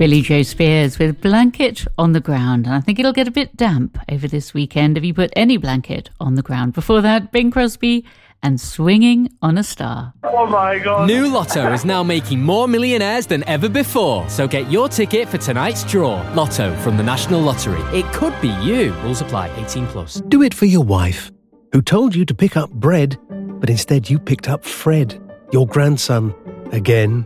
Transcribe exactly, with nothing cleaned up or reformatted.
Billy Joe Spears with Blanket on the Ground. And I think it'll get a bit damp over this weekend if you put any blanket on the ground. Before that, Bing Crosby and Swinging on a Star. Oh my God. New Lotto is now making more millionaires than ever before. So get your ticket for tonight's draw. Lotto from the National Lottery. It could be you. Rules apply. eighteen plus. Do it for your wife, who told you to pick up bread, but instead you picked up Fred, your grandson, again.